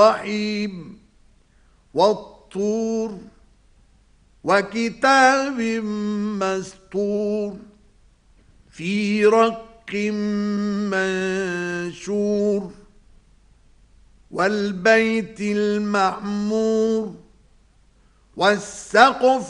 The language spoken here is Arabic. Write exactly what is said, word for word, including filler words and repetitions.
الرحيم والطور وكتاب مسطور في رق منشور والبيت المعمور والسقف